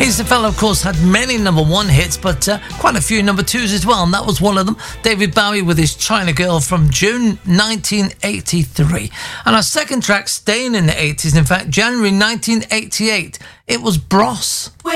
He's the fellow, of course, had many number one hits, but quite a few number twos as well, and that was one of them. David Bowie with his China Girl from June 1983. And our second track, staying in the 80s, in fact, January 1988, it was Bros.